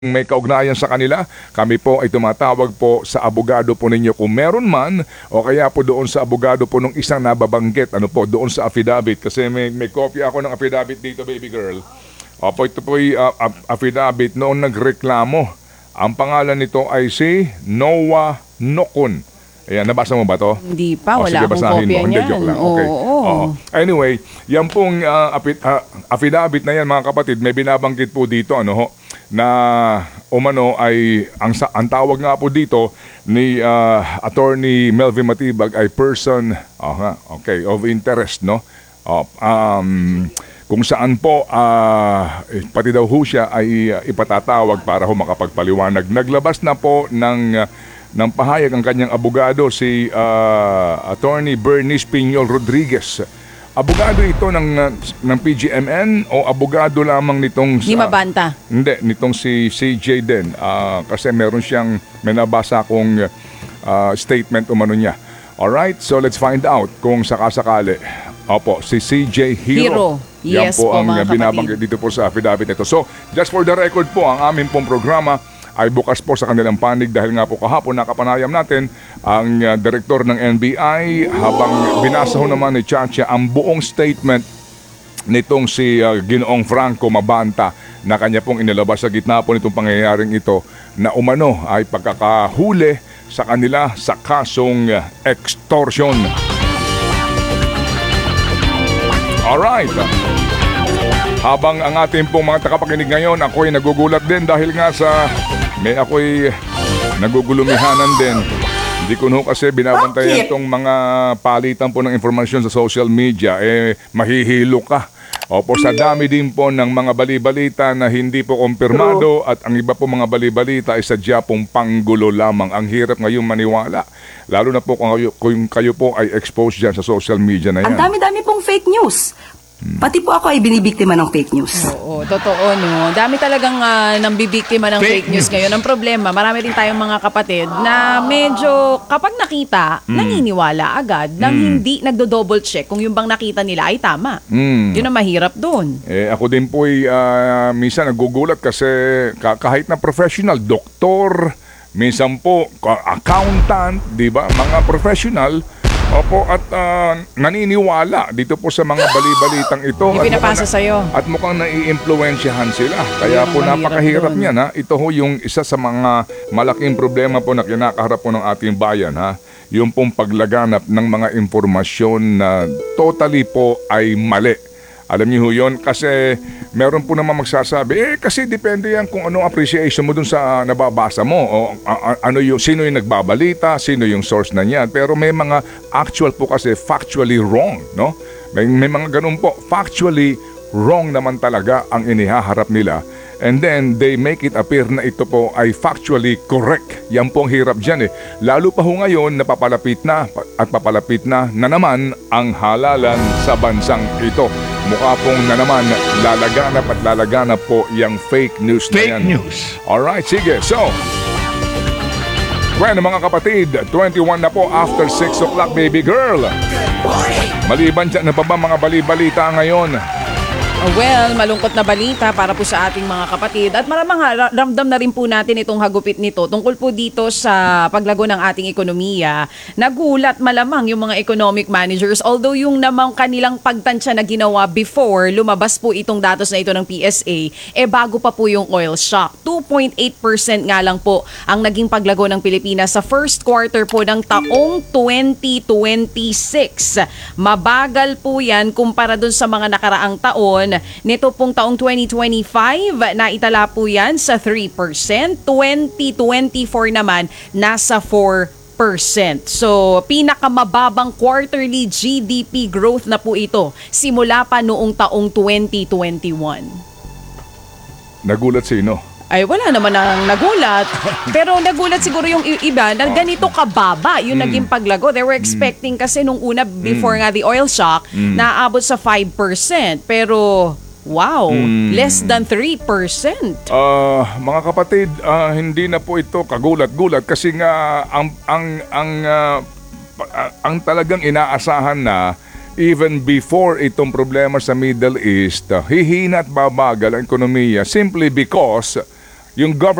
may kaugnayan sa kanila, kami po ay tumatawag po sa abogado po ninyo kung meron man o kaya po doon sa abogado po nung isang nababanggit, ano po, doon sa affidavit. Kasi may copy ako ng affidavit dito, baby girl. Opo, ito po yung affidavit noong nagreklamo. Ang pangalan nito ay si Noah Nokon. Ayan, nabasa mo ba to? Hindi pa, sige, wala akong basahin kopya mo. Hindi, niyan. joke lang. Okay. Oo. Anyway, yan pong affidavit na yan, mga kapatid, may binabanggit po dito, ano ho, na umano ay, ang tawag nga po dito ni Attorney Melvin Matibag ay person of interest, no? Kung saan po pati daw ho siya ay ipatatawag para ho makapagpaliwanag. Naglabas na po ng pahayag ang kanyang abogado, si Attorney Bernice Piñol Rodriguez. Abogado ito ng PGMN o abogado lamang nitong... Di mabanta. Hindi, nitong si CJ din. Kasi meron siyang, may nabasa akong statement umano niya. Alright, so let's find out kung sakasakali. Opo, si CJ Hero. Yes yan po po, ang mga binabanggit dito po sa affidavit nito. So, just for the record po, ang aming pong programa ay bukas po sa kanilang panig dahil nga po kahapon nakapanayam natin ang direktor ng NBI habang binasa ho naman ni Chacha ang buong statement nitong si Ginoong Franco Mabanta na kanya pong inilabas sa gitna po nitong pangyayaring ito na umano ay pagkakahuli sa kanila sa kasong extortion. Alright. Habang ang ating pong mga takapakinig ngayon, ako'y nagugulat din dahil nga ako'y nagugulumihanan din. Hindi ko kasi binabantayan itong mga palitan po ng informasyon sa social media. Mahihilo ka. Opo, sa dami din po ng mga balibalita na hindi po kumpirmado at ang iba po mga balibalita ay sadya pong panggulo lamang. Ang hirap ngayong maniwala. Lalo na po kung kayo po ay exposed dyan sa social media na yan. Ang dami-dami pong fake news. Pati po ako ay binibiktima ng fake news. Oo, totoo, no. Dami talagang nambibiktima ng fake news ngayon. Ang problema, marami rin tayong mga kapatid na medyo kapag nakita, naniniwala agad nang hindi nagdo-double check kung yung bang nakita nila ay tama. Yun ang mahirap doon. Ako din po ay minsan nagugulat kasi kahit na professional, doktor, minsan po accountant, di ba? Mga professional, opo, at naniniwala dito po sa mga bali-balitang ito. Yung pinapasa sa'yo. At mukhang nai-impluensyahan sila. Kaya po napakahirap niyan. Ito ho yung isa sa mga malaking problema po na kinakaharap po ng ating bayan. Yung pong paglaganap ng mga impormasyon na totally po ay mali. Alam niyo ho yun? Kasi meron po naman magsasabi, kasi depende yan kung anong appreciation mo dun sa nababasa mo. O sino yung nagbabalita, sino yung source na niyan. Pero may mga actual po kasi factually wrong, no? May mga ganun po. Factually wrong naman talaga ang inihaharap nila. And then they make it appear na ito po ay factually correct. Yan po ang hirap dyan eh. Lalo pa ho ngayon napapalapit na at papalapit na naman ang halalan sa bansang ito. Mukha pong na naman lalaganap po yung fake news na yan. Fake news. Alright, sige. So, bueno mga kapatid, 21 na po after 6 o'clock, baby girl. Maliban dyan na pa ba mga bali-balita ngayon? Well, malungkot na balita para po sa ating mga kapatid at maramang ramdam na rin po natin itong hagupit nito tungkol po dito sa paglago ng ating ekonomiya. Nagulat malamang yung mga economic managers, although yung namang kanilang pagtansya na ginawa before, lumabas po itong datos na ito ng PSA, bago pa po yung oil shock. 2.8% nga lang po ang naging paglago ng Pilipinas sa first quarter po ng taong 2026. Mabagal po yan kumpara dun sa mga nakaraang taon. Nito pong taong 2025, naitala po yan sa 3%. 2024 naman, nasa 4%. So, pinakamababang quarterly GDP growth na po ito simula pa noong taong 2021. Nagulat sino? Ay, wala naman ang nagulat. Pero nagulat siguro yung iba na ganito kababa yung naging paglago. They were expecting kasi nung una, before nga the oil shock, naabot sa 5%. Pero, wow, less than 3%. Mga kapatid, hindi na po ito kagulat-gulat kasi nga ang talagang inaasahan na even before itong problema sa Middle East, hihina at babagal ang ekonomiya simply because yung